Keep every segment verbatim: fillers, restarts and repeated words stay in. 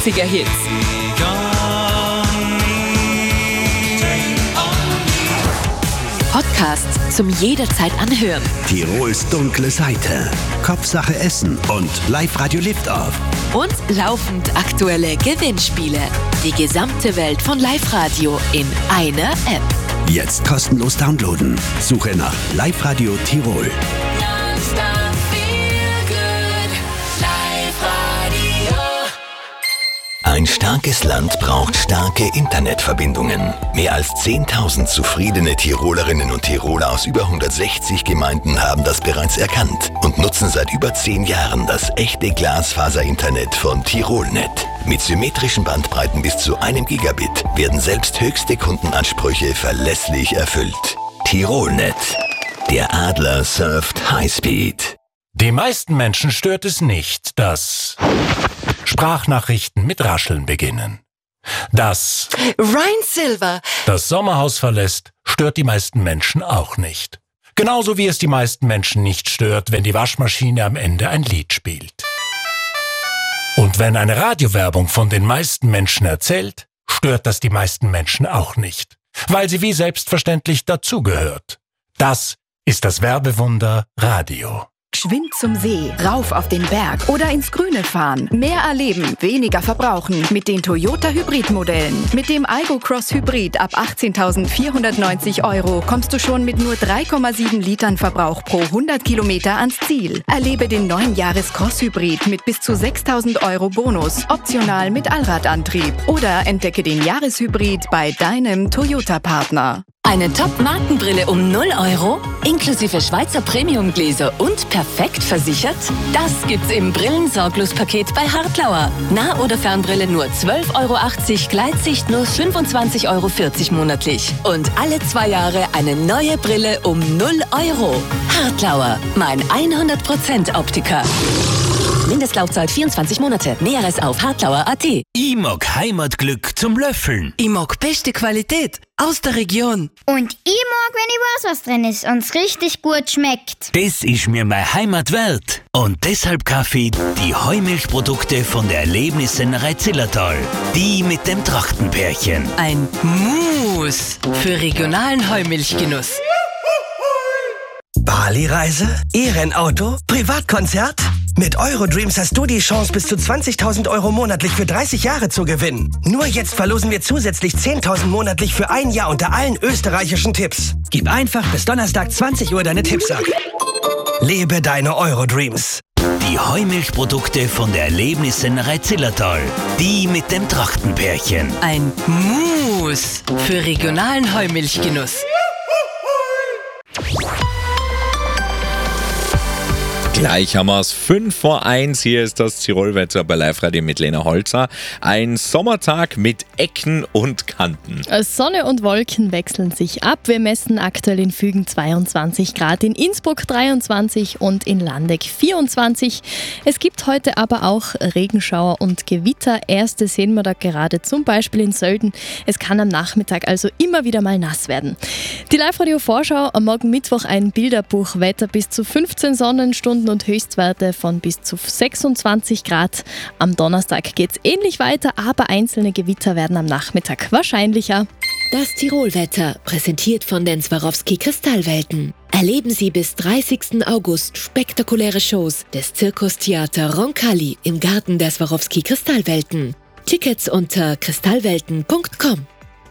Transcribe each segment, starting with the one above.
neunziger-Hits. Podcasts zum jederzeit anhören. Tirols dunkle Seite, Kopfsache Essen und Live-Radio Lift-Off. Und laufend aktuelle Gewinnspiele. Die gesamte Welt von Live-Radio in einer App. Jetzt kostenlos downloaden. Suche nach Live-Radio Tirol. Ein starkes Land braucht starke Internetverbindungen. Mehr als zehntausend zufriedene Tirolerinnen und Tiroler aus über hundertsechzig Gemeinden haben das bereits erkannt und nutzen seit über zehn Jahren das echte Glasfaser-Internet von Tirolnet. Mit symmetrischen Bandbreiten bis zu einem Gigabit werden selbst höchste Kundenansprüche verlässlich erfüllt. Tirolnet. Der Adler surft Highspeed. Die meisten Menschen stört es nicht, dass Sprachnachrichten mit Rascheln beginnen. Dass Ryan Silver das Sommerhaus verlässt, stört die meisten Menschen auch nicht. Genauso wie es die meisten Menschen nicht stört, wenn die Waschmaschine am Ende ein Lied spielt. Und wenn eine Radiowerbung von den meisten Menschen erzählt, stört das die meisten Menschen auch nicht, weil sie wie selbstverständlich dazugehört. Das ist das Werbewunder Radio. Geschwind zum See, rauf auf den Berg oder ins Grüne fahren. Mehr erleben, weniger verbrauchen mit den Toyota Hybrid-Modellen. Mit dem Aygo Cross Hybrid ab achtzehntausendvierhundertneunzig Euro kommst du schon mit nur drei Komma sieben Litern Verbrauch pro hundert Kilometer ans Ziel. Erlebe den neuen Jahres Cross Hybrid mit bis zu sechstausend Euro Bonus, optional mit Allradantrieb. Oder entdecke den Jahreshybrid bei deinem Toyota-Partner. Eine Top-Markenbrille um null Euro, inklusive Schweizer Premium-Gläser und perfekt versichert? Das gibt's im Brillensorglos-Paket bei Hartlauer. Nah- oder Fernbrille nur zwölf Euro achtzig, Gleitsicht nur fünfundzwanzig Euro vierzig monatlich. Und alle zwei Jahre eine neue Brille um null Euro. Hartlauer, mein hundert Prozent Optiker. Mindestlaufzeit vierundzwanzig Monate. Näheres auf hartlauer punkt at. Ich mag Heimatglück zum Löffeln. Ich mag beste Qualität aus der Region. Und ich mag, wenn ich weiß, was drin ist und es richtig gut schmeckt. Das ist mir meine Heimat wert. Und deshalb kaufe ich die Heumilchprodukte von der Erlebnissennerei Zillertal. Die mit dem Trachtenpärchen. Ein Muss für regionalen Heumilchgenuss. Bali-Reise? E-Rennauto? Privatkonzert? Mit Eurodreams hast du die Chance, bis zu zwanzigtausend Euro monatlich für dreißig Jahre zu gewinnen. Nur jetzt verlosen wir zusätzlich zehntausend monatlich für ein Jahr unter allen österreichischen Tipps. Gib einfach bis Donnerstag zwanzig Uhr deine Tipps ab. Lebe deine Eurodreams. Die Heumilchprodukte von der Erlebnissennerei Zillertal. Die mit dem Trachtenpärchen. Ein Muss für regionalen Heumilchgenuss. Gleich haben wir es fünf vor eins. Hier ist das Tirolwetter bei Live-Radio mit Lena Holzer. Ein Sommertag mit Ecken und Kanten. Sonne und Wolken wechseln sich ab. Wir messen aktuell in Fügen zweiundzwanzig Grad, in Innsbruck dreiundzwanzig und in Landeck vierundzwanzig. Es gibt heute aber auch Regenschauer und Gewitter. Erste sehen wir da gerade zum Beispiel in Sölden. Es kann am Nachmittag also immer wieder mal nass werden. Die Live-Radio-Vorschau am Morgen Mittwoch ein Bilderbuch. Wetter bis zu fünfzehn Sonnenstunden und Höchstwerte von bis zu sechsundzwanzig Grad. Am Donnerstag geht es ähnlich weiter, aber einzelne Gewitter werden am Nachmittag wahrscheinlicher. Das Tirolwetter, präsentiert von den Swarovski Kristallwelten. Erleben Sie bis dreißigsten August spektakuläre Shows des Zirkustheater Roncalli im Garten der Swarovski Kristallwelten. Tickets unter kristallwelten punkt com.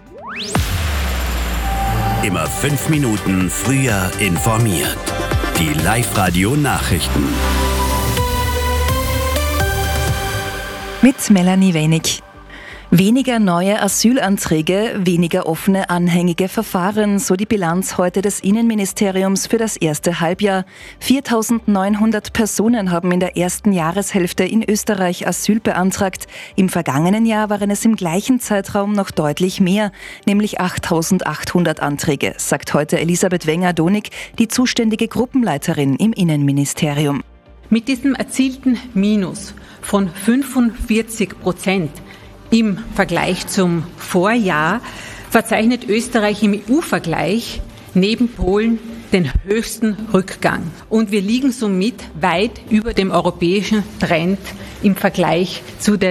Immer fünf Minuten früher informiert. Die Live-Radio-Nachrichten. Mit Melanie Wenig. Weniger neue Asylanträge, weniger offene anhängige Verfahren, so die Bilanz heute des Innenministeriums für das erste Halbjahr. viertausendneunhundert Personen haben in der ersten Jahreshälfte in Österreich Asyl beantragt. Im vergangenen Jahr waren es im gleichen Zeitraum noch deutlich mehr, nämlich achttausendachthundert Anträge, sagt heute Elisabeth Wenger-Donig, die zuständige Gruppenleiterin im Innenministerium. Mit diesem erzielten Minus von fünfundvierzig Prozent im Vergleich zum Vorjahr verzeichnet Österreich im E U-Vergleich neben Polen den höchsten Rückgang. Und wir liegen somit weit über dem europäischen Trend im Vergleich zu den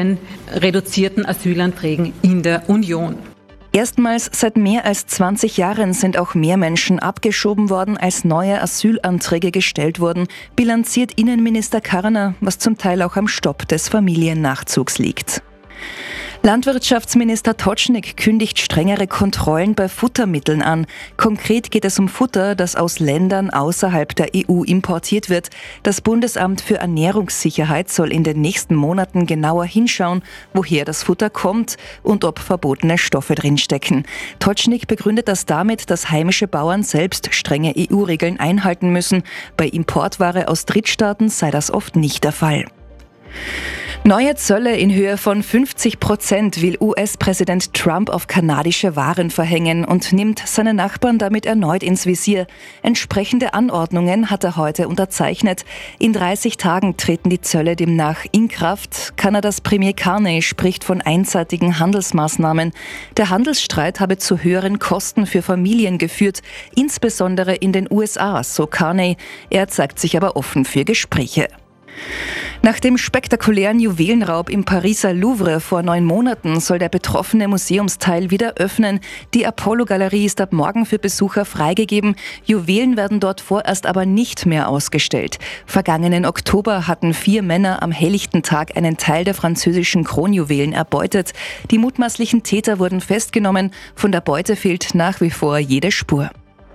reduzierten Asylanträgen in der Union. Erstmals seit mehr als zwanzig Jahren sind auch mehr Menschen abgeschoben worden, als neue Asylanträge gestellt wurden, bilanziert Innenminister Karner, was zum Teil auch am Stopp des Familiennachzugs liegt. Landwirtschaftsminister Tocznik kündigt strengere Kontrollen bei Futtermitteln an. Konkret geht es um Futter, das aus Ländern außerhalb der E U importiert wird. Das Bundesamt für Ernährungssicherheit soll in den nächsten Monaten genauer hinschauen, woher das Futter kommt und ob verbotene Stoffe drinstecken. Tocznik begründet das damit, dass heimische Bauern selbst strenge E U-Regeln einhalten müssen. Bei Importware aus Drittstaaten sei das oft nicht der Fall. Neue Zölle in Höhe von fünfzig Prozent will U S-Präsident Trump auf kanadische Waren verhängen und nimmt seine Nachbarn damit erneut ins Visier. Entsprechende Anordnungen hat er heute unterzeichnet. In dreißig Tagen treten die Zölle demnach in Kraft. Kanadas Premier Carney spricht von einseitigen Handelsmaßnahmen. Der Handelsstreit habe zu höheren Kosten für Familien geführt, insbesondere in den U S A, so Carney. Er zeigt sich aber offen für Gespräche. Nach dem spektakulären Juwelenraub im Pariser Louvre vor neun Monaten soll der betroffene Museumsteil wieder öffnen. Die Apollo-Galerie ist ab morgen für Besucher freigegeben. Juwelen werden dort vorerst aber nicht mehr ausgestellt. Vergangenen Oktober hatten vier Männer am helllichten Tag einen Teil der französischen Kronjuwelen erbeutet. Die mutmaßlichen Täter wurden festgenommen. Von der Beute fehlt nach wie vor jede Spur.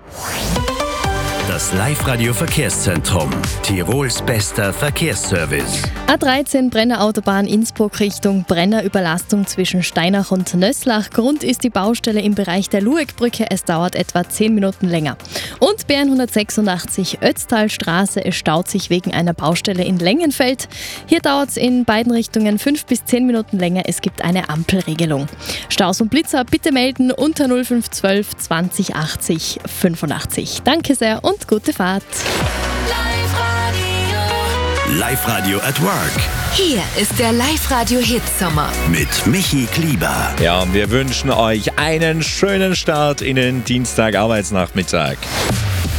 Das Live-Radio-Verkehrszentrum. Tirols bester Verkehrsservice. A dreizehn Brenner Autobahn Innsbruck Richtung Brenner, Überlastung zwischen Steinach und Nösslach. Grund ist die Baustelle im Bereich der Lueckbrücke. Es dauert etwa zehn Minuten länger. Und B hundertsechsundachtzig Ötztalstraße. Es staut sich wegen einer Baustelle in Lengenfeld. Hier dauert es in beiden Richtungen fünf bis zehn Minuten länger. Es gibt eine Ampelregelung. Staus und Blitzer bitte melden unter null fünf eins zwei zwanzig achtzig fünfundachtzig. Danke sehr und gute Fahrt. Live-Radio at Work. Hier ist der Live-Radio-Hitsommer. Mit Michi Klieber. Ja, und wir wünschen euch einen schönen Start in den Dienstag-Arbeitsnachmittag.